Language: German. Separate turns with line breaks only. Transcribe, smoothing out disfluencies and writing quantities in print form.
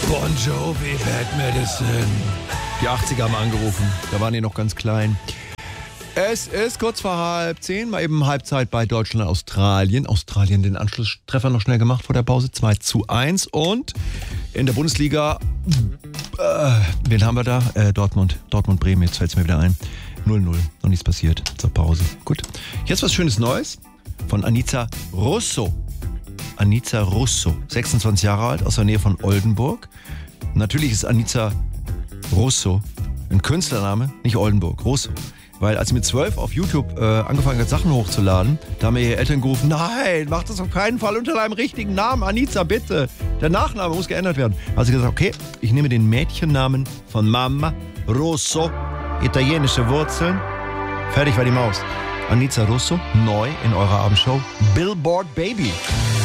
Bon Jovi, Bad Medicine. Die 80er haben angerufen, da waren die noch ganz klein. Es ist kurz vor 9:30, mal eben Halbzeit bei Deutschland, Australien. Australien den Anschlusstreffer noch schnell gemacht vor der Pause, 2:1. Und in der Bundesliga, wen haben wir da? Dortmund, Bremen, jetzt fällt es mir wieder ein. 0:0, noch nichts passiert zur Pause. Gut, jetzt was Schönes Neues von Anica Russo. Anica Russo, 26 Jahre alt, aus der Nähe von Oldenburg. Natürlich ist Anica Russo ein Künstlername, nicht Oldenburg, Russo. Weil als sie mit 12 auf YouTube angefangen hat, Sachen hochzuladen, da haben mir ihre Eltern gerufen, nein, mach das auf keinen Fall unter deinem richtigen Namen, Anica, bitte. Der Nachname muss geändert werden. Also gesagt, okay, ich nehme den Mädchennamen von Mama, Russo, italienische Wurzeln. Fertig war die Maus. Anica Russo, neu in eurer Abendshow, Billboard Baby.